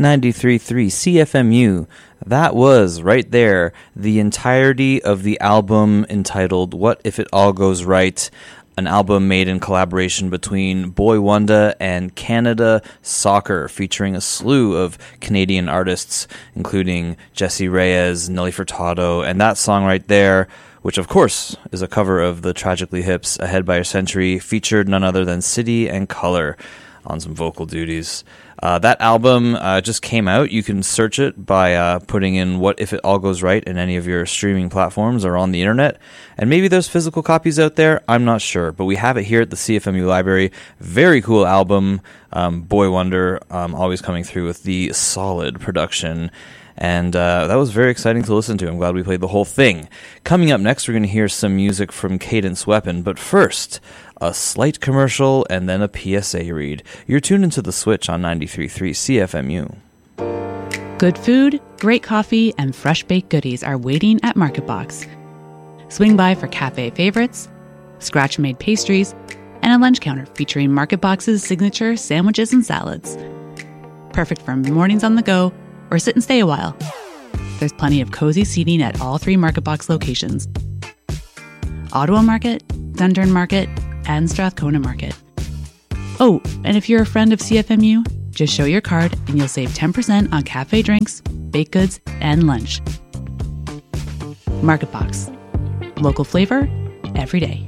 93.3 CFMU. That was, right there, the entirety of the album entitled What If It All Goes Right, an album made in collaboration between Boy Wonder and Canada Soccer, featuring a slew of Canadian artists, including Jessie Reyez, Nelly Furtado, and that song right there, which of course is a cover of the Tragically Hip's Ahead by a Century, featured none other than City and Colour on some vocal duties. That album just came out. You can search it by putting in What If It All Goes Right in any of your streaming platforms or on the internet. And maybe there's physical copies out there. I'm not sure. But we have it here at the CFMU Library. Very cool album. Boy Wonder always coming through with the solid production. And that was very exciting to listen to. I'm glad we played the whole thing. Coming up next, we're going to hear some music from Cadence Weapon. But first, a slight commercial and then a PSA read. You're tuned into The Switch on 93.3 CFMU. Good food, great coffee, and fresh-baked goodies are waiting at MarketBox. Swing by for cafe favorites, scratch-made pastries, and a lunch counter featuring MarketBox's signature sandwiches and salads. Perfect for mornings on the go or sit and stay a while. There's plenty of cozy seating at all 3 MarketBox locations: Ottawa Market, Dundurn Market, and Strathcona Market. Oh, and if you're a friend of CFMU, just show your card and you'll save 10% on cafe drinks, baked goods, and lunch. MarketBox. Local flavor, every day.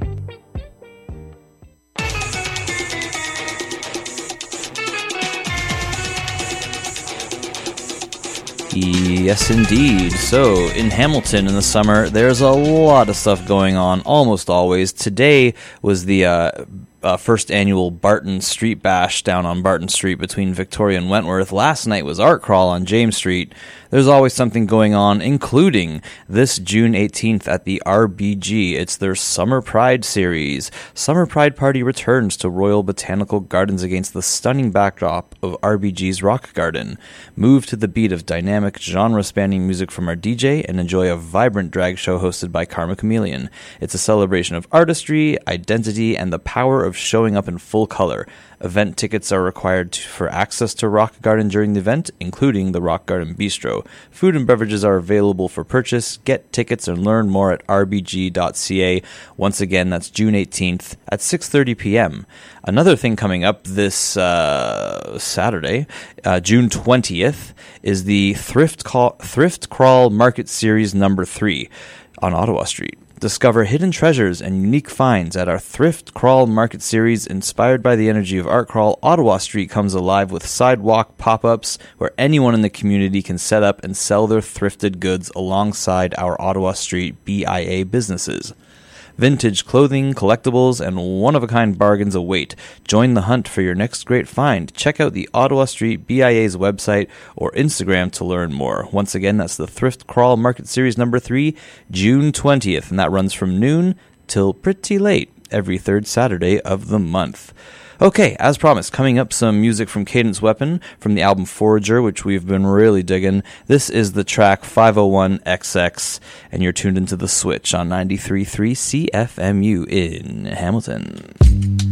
Yes, indeed. So, in Hamilton in the summer, there's a lot of stuff going on, almost always. Today was the first annual Barton Street Bash down on Barton Street between Victoria and Wentworth. Last night was Art Crawl on James Street. There's always something going on, including this June 18th at the RBG. It's their Summer Pride series. Summer Pride Party returns to Royal Botanical Gardens against the stunning backdrop of RBG's Rock Garden. Move to the beat of dynamic, genre-spanning music from our DJ and enjoy a vibrant drag show hosted by Karma Chameleon. It's a celebration of artistry, identity, and the power of showing up in full color. Event tickets are required for access to Rock Garden during the event, including the Rock Garden Bistro. Food and beverages are available for purchase. Get tickets and learn more at rbg.ca. Once again, that's June 18th at 6:30 p.m. Another thing coming up this Saturday, June 20th, is the Thrift Crawl Market Series number 3 on Ottawa Street. Discover hidden treasures and unique finds at our Thrift Crawl Market Series. Inspired by the energy of Art Crawl, Ottawa Street comes alive with sidewalk pop-ups where anyone in the community can set up and sell their thrifted goods alongside our Ottawa Street BIA businesses. Vintage clothing, collectibles, and one-of-a-kind bargains await. Join the hunt for your next great find. Check out the Ottawa Street BIA's website or Instagram to learn more. Once again, that's the Thrift Crawl Market Series number 3, June 20th, and that runs from noon till pretty late every third Saturday of the month. Okay, as promised, coming up some music from Cadence Weapon from the album Forager, which we've been really digging. This is the track 501XX, and you're tuned into The Switch on 93.3 CFMU in Hamilton.